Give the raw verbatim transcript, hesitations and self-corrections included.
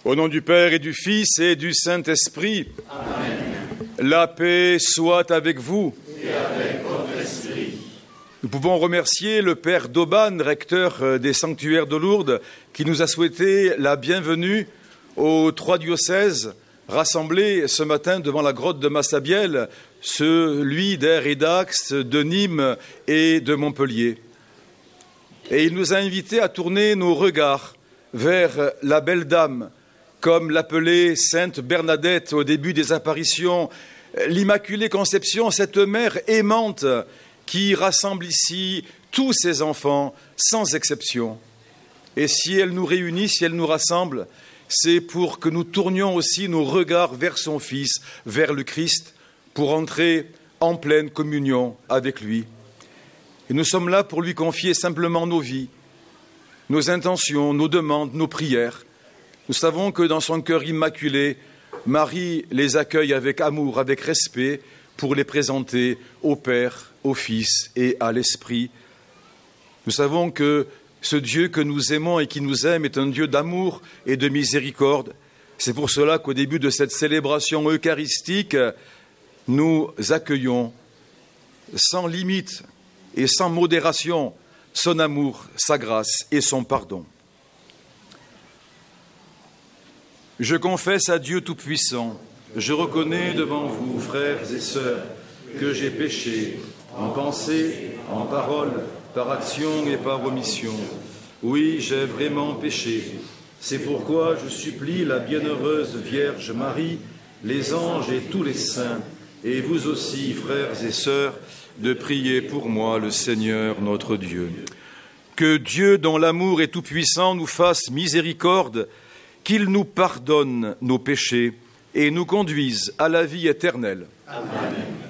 Au nom du Père et du Fils et du Saint-Esprit. Amen. La paix soit avec vous. Et avec votre esprit. Nous pouvons remercier le Père d'Auban, recteur des sanctuaires de Lourdes, qui nous a souhaité la bienvenue aux trois diocèses rassemblés ce matin devant la grotte de Massabielle, celui d'Aire et d'Ax, de Nîmes et de Montpellier. Et il nous a invités à tourner nos regards vers la belle dame, comme l'appelait sainte Bernadette au début des apparitions, l'Immaculée Conception, cette mère aimante qui rassemble ici tous ses enfants, sans exception. Et si elle nous réunit, si elle nous rassemble, c'est pour que nous tournions aussi nos regards vers son Fils, vers le Christ, pour entrer en pleine communion avec lui. Et nous sommes là pour lui confier simplement nos vies, nos intentions, nos demandes, nos prières. Nous savons que dans son cœur immaculé, Marie les accueille avec amour, avec respect, pour les présenter au Père, au Fils et à l'Esprit. Nous savons que ce Dieu que nous aimons et qui nous aime est un Dieu d'amour et de miséricorde. C'est pour cela qu'au début de cette célébration eucharistique, nous accueillons sans limite et sans modération son amour, sa grâce et son pardon. Je confesse à Dieu Tout-Puissant, je reconnais devant vous, frères et sœurs, que j'ai péché en pensée, en parole, par action et par omission. Oui, j'ai vraiment péché. C'est pourquoi je supplie la bienheureuse Vierge Marie, les anges et tous les saints, et vous aussi, frères et sœurs, de prier pour moi le Seigneur notre Dieu. Que Dieu, dont l'amour est tout-puissant, nous fasse miséricorde, qu'il nous pardonne nos péchés et nous conduise à la vie éternelle. Amen.